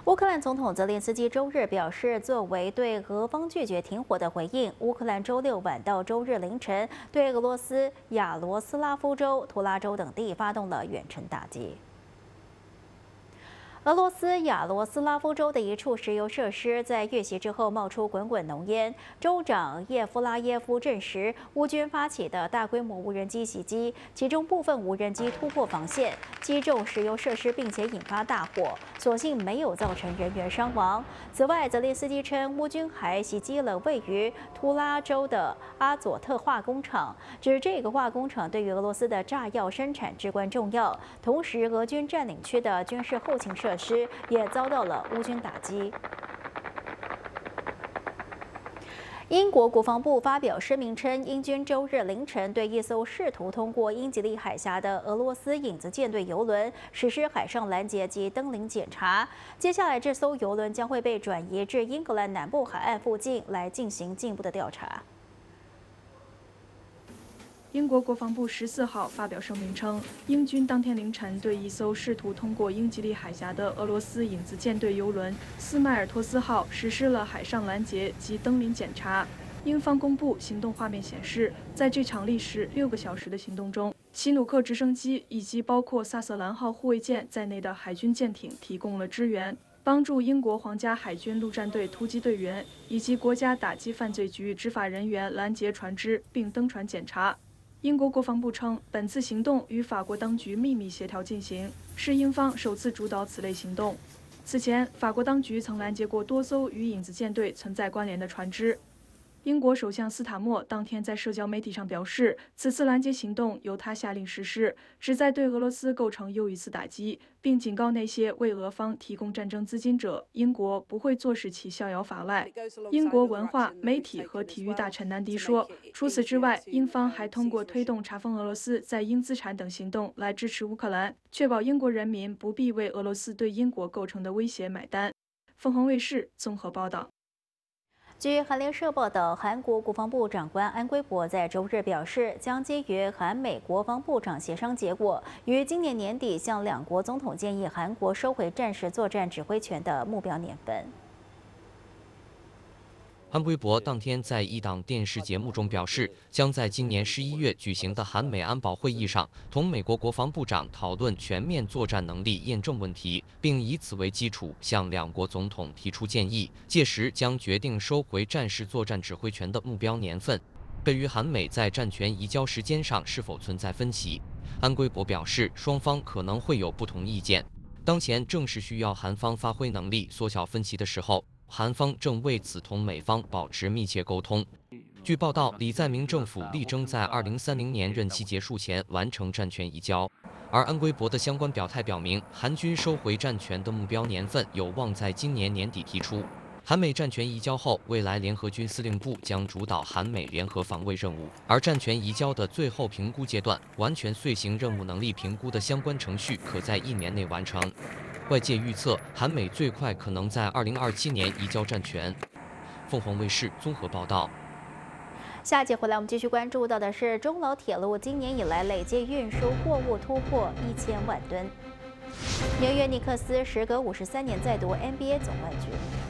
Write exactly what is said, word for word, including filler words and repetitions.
乌克兰总统泽连斯基周日表示，作为对俄方拒绝停火的回应，乌克兰周六晚到周日凌晨对俄罗斯亚罗斯拉夫州、图拉州等地发动了远程打击。 俄罗斯亚罗斯拉夫州的一处石油设施在遇袭之后冒出滚滚浓烟。州长叶夫拉耶夫证实，乌军发起的大规模无人机袭击，其中部分无人机突破防线，击中石油设施，并且引发大火，所幸没有造成人员伤亡。此外，泽连斯基称，乌军还袭击了位于图拉州的阿佐特化工厂，指这个化工厂对于俄罗斯的炸药生产至关重要。同时，俄军占领区的军事后勤设施 设施也遭到了乌军打击。英国国防部发表声明称，英军周日凌晨对一艘试图通过英吉利海峡的俄罗斯影子舰队油轮实施海上拦截及登临检查。接下来，这艘油轮将会被转移至英格兰南部海岸附近来进行进一步的调查。 英国国防部十四号发表声明称，英军当天凌晨对一艘试图通过英吉利海峡的俄罗斯影子舰队油轮“斯迈尔托斯号”实施了海上拦截及登临检查。英方公布行动画面显示，在这场历时六个小时的行动中，希努克直升机以及包括萨瑟兰号护卫舰在内的海军舰艇提供了支援，帮助英国皇家海军陆战队突击队员以及国家打击犯罪局执法人员拦截船只并登船检查。 英国国防部称，本次行动与法国当局秘密协调进行，是英方首次主导此类行动。此前，法国当局曾拦截过多艘与影子舰队存在关联的船只。英国首相斯塔默当天在社交媒体上表示，此次拦截行动由他下令实施，旨在对俄罗斯构成又一次打击，并警告那些为俄方提供战争资金者，英国不会坐视其逍遥法外。英国文化、媒体和体育大臣南迪说，除此之外，英方还通过推动查封俄罗斯在英资产等行动来支持乌克兰，确保英国人民不必为俄罗斯对英国构成的威胁买单。凤凰卫视综合报道。 据韩联社报道，韩国国防部长官安圭博在周日表示，将基于韩美国防部长协商结果，于今年年底向两国总统建议韩国收回战时作战指挥权的目标年份。 安圭博当天在一档电视节目中表示，将在今年十一月举行的韩美安保会议上，同美国国防部长讨论全面作战能力验证问题，并以此为基础向两国总统提出建议。届时将决定收回战时作战指挥权的目标年份。对于韩美在战权移交时间上是否存在分歧，安圭博表示，双方可能会有不同意见。当前正是需要韩方发挥能力，缩小分歧的时候。 韩方正为此同美方保持密切沟通。据报道，李在明政府力争在二零三零年任期结束前完成战权移交，而安圭博的相关表态表明，韩军收回战权的目标年份有望在今年年底提出。韩美战权移交后，未来联合军司令部将主导韩美联合防卫任务，而战权移交的最后评估阶段，完全遂行任务能力评估的相关程序可在一年内完成。 外界预测，韩美最快可能在二零二七年移交战权。凤凰卫视综合报道。 下节回来，我们继续关注到的是中老铁路今年以来累计运输货物突破一千万吨。纽约尼克斯时隔五十三年再夺 N B A 总冠军。